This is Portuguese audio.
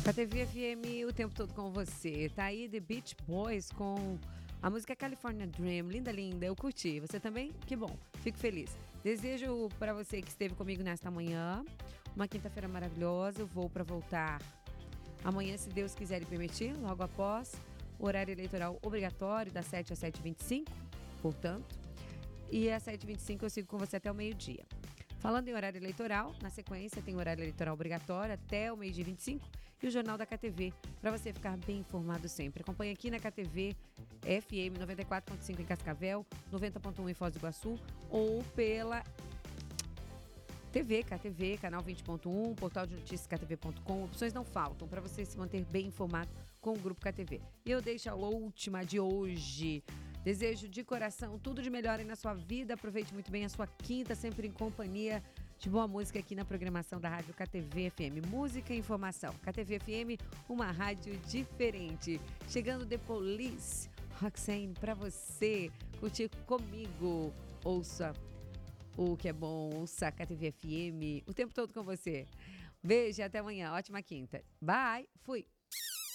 Com a TV FM o tempo todo com você. Tá aí The Beach Boys com a música California Dream. Linda, linda. Eu curti. Você também? Que bom. Fico feliz. Desejo para você que esteve comigo nesta manhã uma quinta-feira maravilhosa. Eu vou para voltar amanhã, se Deus quiser e permitir, logo após o horário eleitoral obrigatório, das 7 às 7h25, portanto. E às 7h25 eu sigo com você até o meio-dia. Falando em horário eleitoral, na sequência tem o horário eleitoral obrigatório até o meio-dia 25 e o Jornal da KTV, para você ficar bem informado sempre. Acompanhe aqui na KTV FM 94.5 em Cascavel, 90.1 em Foz do Iguaçu ou pela TV, KTV, canal 20.1, portal de notícias ktv.com. Opções não faltam para você se manter bem informado com o Grupo KTV. E eu deixo a última de hoje. Desejo de coração tudo de melhor aí na sua vida. Aproveite muito bem a sua quinta, sempre em companhia de boa música aqui na programação da Rádio KTV FM. Música e informação. KTV FM, uma rádio diferente. Chegando The Police, Roxane, pra você curtir comigo. Ouça o que é bom, ouça a KTV FM o tempo todo com você. Beijo e até amanhã. Ótima quinta. Bye. Fui.